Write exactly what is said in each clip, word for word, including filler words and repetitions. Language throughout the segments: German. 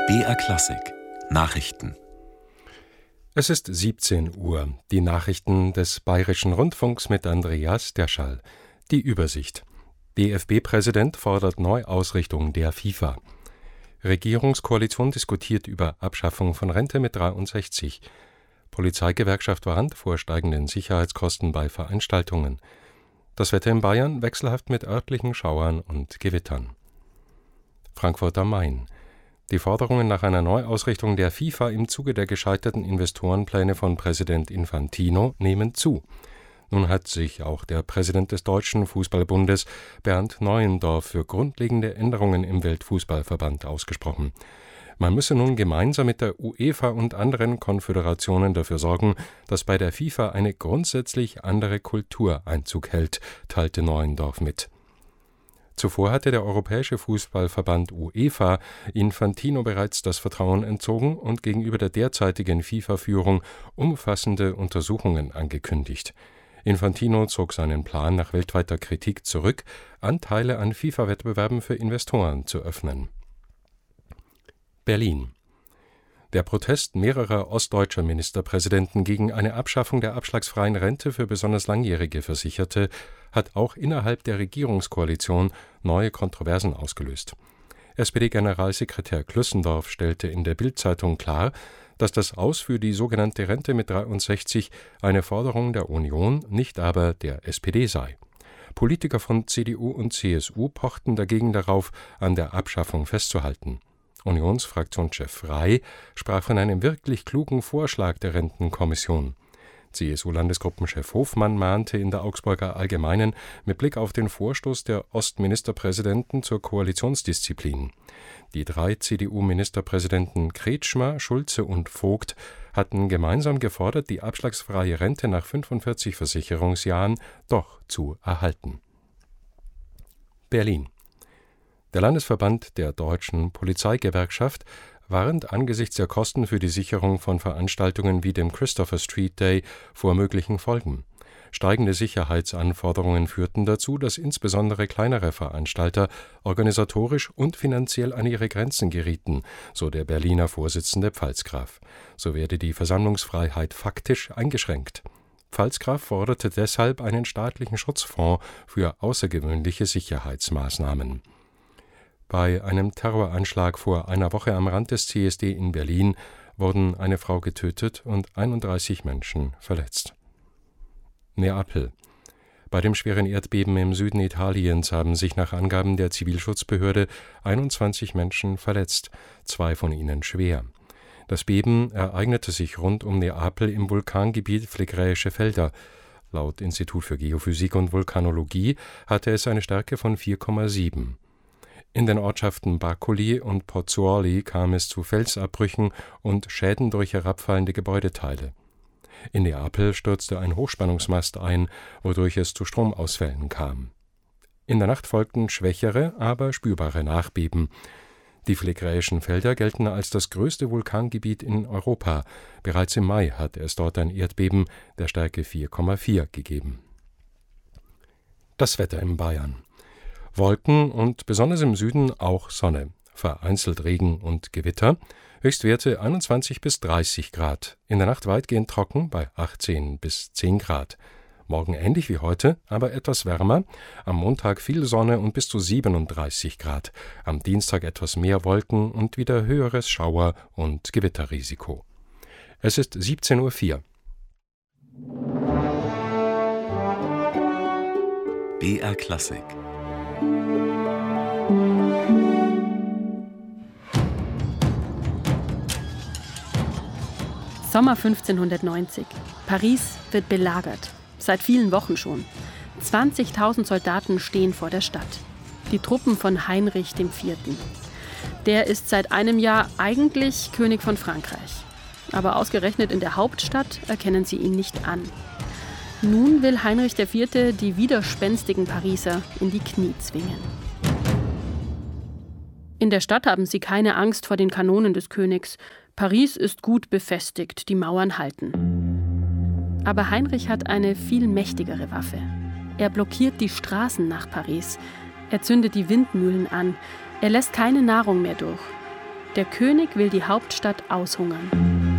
B R Klassik Nachrichten. Es ist siebzehn Uhr. Die Nachrichten des Bayerischen Rundfunks mit Andreas Derschall. Die Übersicht. D F B-Präsident fordert Neuausrichtung der FIFA. Regierungskoalition diskutiert über Abschaffung von Rente mit dreiundsechzig. Polizeigewerkschaft warnt vor steigenden Sicherheitskosten bei Veranstaltungen. Das Wetter in Bayern wechselhaft mit örtlichen Schauern und Gewittern. Frankfurt am Main. Die Forderungen nach einer Neuausrichtung der FIFA im Zuge der gescheiterten Investorenpläne von Präsident Infantino nehmen zu. Nun hat sich auch der Präsident des Deutschen Fußballbundes, Bernd Neuendorf, für grundlegende Änderungen im Weltfußballverband ausgesprochen. Man müsse nun gemeinsam mit der UEFA und anderen Konföderationen dafür sorgen, dass bei der FIFA eine grundsätzlich andere Kultur Einzug hält, teilte Neuendorf mit. Zuvor hatte der Europäische Fußballverband UEFA Infantino bereits das Vertrauen entzogen und gegenüber der derzeitigen FIFA-Führung umfassende Untersuchungen angekündigt. Infantino zog seinen Plan nach weltweiter Kritik zurück, Anteile an FIFA-Wettbewerben für Investoren zu öffnen. Berlin. Der Protest mehrerer ostdeutscher Ministerpräsidenten gegen eine Abschaffung der abschlagsfreien Rente für besonders langjährige Versicherte hat auch innerhalb der Regierungskoalition neue Kontroversen ausgelöst. S P D-Generalsekretär Klüssendorf stellte in der Bild-Zeitung klar, dass das Aus für die sogenannte Rente mit dreiundsechzig eine Forderung der Union, nicht aber der S P D sei. Politiker von C D U und C S U pochten dagegen darauf, an der Abschaffung festzuhalten. Unionsfraktionschef Rey sprach von einem wirklich klugen Vorschlag der Rentenkommission. C S U-Landesgruppenchef Hofmann mahnte in der Augsburger Allgemeinen mit Blick auf den Vorstoß der Ostministerpräsidenten zur Koalitionsdisziplin. Die drei C D U-Ministerpräsidenten Kretschmer, Schulze und Vogt hatten gemeinsam gefordert, die abschlagsfreie Rente nach fünfundvierzig Versicherungsjahren doch zu erhalten. Berlin. Der Landesverband der Deutschen Polizeigewerkschaft warnt angesichts der Kosten für die Sicherung von Veranstaltungen wie dem Christopher Street Day vor möglichen Folgen. Steigende Sicherheitsanforderungen führten dazu, dass insbesondere kleinere Veranstalter organisatorisch und finanziell an ihre Grenzen gerieten, so der Berliner Vorsitzende Pfalzgraf. So werde die Versammlungsfreiheit faktisch eingeschränkt. Pfalzgraf forderte deshalb einen staatlichen Schutzfonds für außergewöhnliche Sicherheitsmaßnahmen. Bei einem Terroranschlag vor einer Woche am Rand des C S D in Berlin wurden eine Frau getötet und einunddreißig Menschen verletzt. Neapel. Bei dem schweren Erdbeben im Süden Italiens haben sich nach Angaben der Zivilschutzbehörde einundzwanzig Menschen verletzt, zwei von ihnen schwer. Das Beben ereignete sich rund um Neapel im Vulkangebiet Phlegräische Felder. Laut Institut für Geophysik und Vulkanologie hatte es eine Stärke von vier Komma sieben. In den Ortschaften Bacoli und Pozzuoli kam es zu Felsabbrüchen und Schäden durch herabfallende Gebäudeteile. In Neapel stürzte ein Hochspannungsmast ein, wodurch es zu Stromausfällen kam. In der Nacht folgten schwächere, aber spürbare Nachbeben. Die Phlegräischen Felder gelten als das größte Vulkangebiet in Europa. Bereits im Mai hat es dort ein Erdbeben der Stärke vier Komma vier gegeben. Das Wetter in Bayern. Wolken und besonders im Süden auch Sonne, vereinzelt Regen und Gewitter, Höchstwerte einundzwanzig bis dreißig Grad, in der Nacht weitgehend trocken bei achtzehn bis zehn Grad. Morgen ähnlich wie heute, aber etwas wärmer, am Montag viel Sonne und bis zu siebenunddreißig Grad, am Dienstag etwas mehr Wolken und wieder höheres Schauer- und Gewitterrisiko. Es ist siebzehn Uhr vier. B R Klassik. Sommer fünfzehnhundertneunzig. Paris wird belagert. Seit vielen Wochen schon. zwanzigtausend Soldaten stehen vor der Stadt. Die Truppen von Heinrich der Vierte. Der ist seit einem Jahr eigentlich König von Frankreich. Aber ausgerechnet in der Hauptstadt erkennen sie ihn nicht an. Nun will Heinrich der Vierte die widerspenstigen Pariser in die Knie zwingen. In der Stadt haben sie keine Angst vor den Kanonen des Königs. Paris ist gut befestigt, die Mauern halten. Aber Heinrich hat eine viel mächtigere Waffe. Er blockiert die Straßen nach Paris. Er zündet die Windmühlen an. Er lässt keine Nahrung mehr durch. Der König will die Hauptstadt aushungern.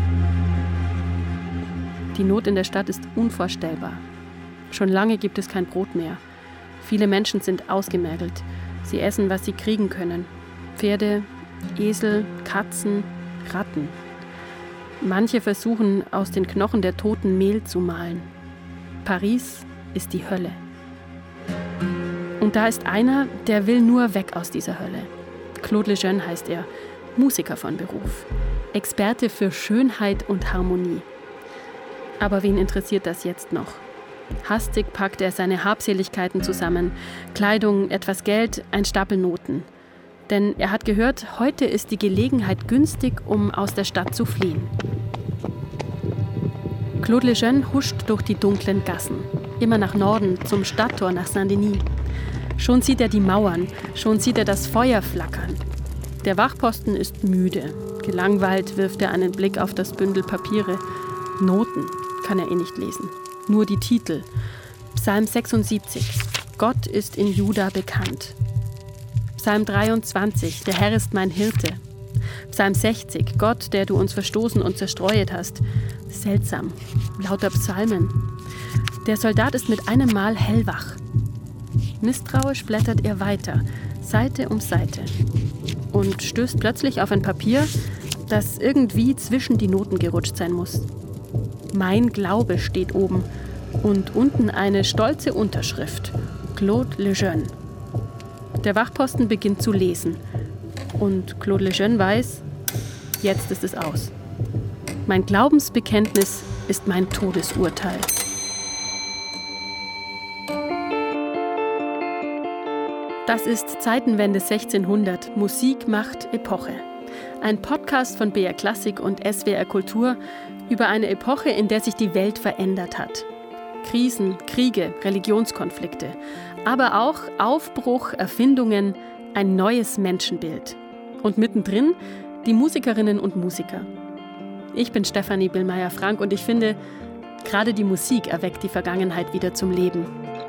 Die Not in der Stadt ist unvorstellbar. Schon lange gibt es kein Brot mehr. Viele Menschen sind ausgemergelt. Sie essen, was sie kriegen können. Pferde, Esel, Katzen, Ratten. Manche versuchen, aus den Knochen der Toten Mehl zu mahlen. Paris ist die Hölle. Und da ist einer, der will nur weg aus dieser Hölle. Claude Lejeune heißt er, Musiker von Beruf, Experte für Schönheit und Harmonie. Aber wen interessiert das jetzt noch? Hastig packt er seine Habseligkeiten zusammen, Kleidung, etwas Geld, ein Stapel Noten. Denn er hat gehört, heute ist die Gelegenheit günstig, um aus der Stadt zu fliehen. Claude Lejeune huscht durch die dunklen Gassen, immer nach Norden, zum Stadttor nach Saint-Denis. Schon sieht er die Mauern, schon sieht er das Feuer flackern. Der Wachposten ist müde. Gelangweilt wirft er einen Blick auf das Bündel Papiere. Noten kann er eh nicht lesen. Nur die Titel. Psalm sechsundsiebzig. Gott ist in Juda bekannt. Psalm dreiundzwanzig. Der Herr ist mein Hirte. Psalm sechzig. Gott, der du uns verstoßen und zerstreuet hast. Seltsam. Lauter Psalmen. Der Soldat ist mit einem Mal hellwach. Misstrauisch blättert er weiter, Seite um Seite. Und stößt plötzlich auf ein Papier, das irgendwie zwischen die Noten gerutscht sein muss. Mein Glaube steht oben und unten eine stolze Unterschrift. Claude Lejeune. Der Wachposten beginnt zu lesen. Und Claude Lejeune weiß, jetzt ist es aus. Mein Glaubensbekenntnis ist mein Todesurteil. Das ist Zeitenwende sechzehnhundert. Musik macht Epoche. Ein Podcast von B R Klassik und S W R Kultur über eine Epoche, in der sich die Welt verändert hat. Krisen, Kriege, Religionskonflikte, aber auch Aufbruch, Erfindungen, ein neues Menschenbild. Und mittendrin die Musikerinnen und Musiker. Ich bin Stefanie Billmeier-Frank und ich finde, gerade die Musik erweckt die Vergangenheit wieder zum Leben.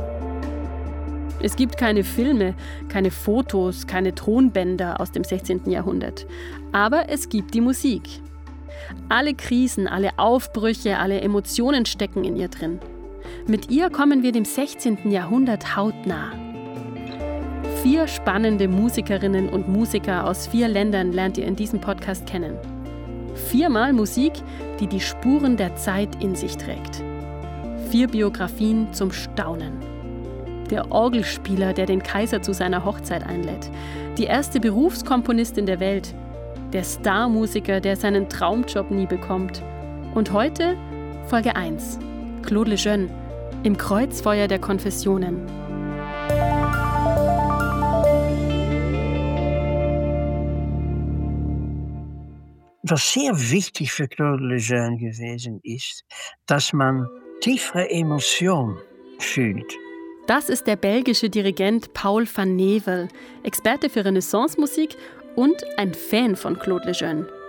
Es gibt keine Filme, keine Fotos, keine Tonbänder aus dem sechzehnten Jahrhundert. Aber es gibt die Musik. Alle Krisen, alle Aufbrüche, alle Emotionen stecken in ihr drin. Mit ihr kommen wir dem sechzehnten Jahrhundert hautnah. Vier spannende Musikerinnen und Musiker aus vier Ländern lernt ihr in diesem Podcast kennen. Viermal Musik, die die Spuren der Zeit in sich trägt. Vier Biografien zum Staunen. Der Orgelspieler, der den Kaiser zu seiner Hochzeit einlädt. Die erste Berufskomponistin der Welt. Der Starmusiker, der seinen Traumjob nie bekommt. Und heute Folge eins. Claude Lejeune im Kreuzfeuer der Konfessionen. Was sehr wichtig für Claude Lejeune gewesen ist, dass man tiefere Emotionen fühlt. Das ist der belgische Dirigent Paul van Nevel, Experte für Renaissance-Musik und ein Fan von Claude Lejeune.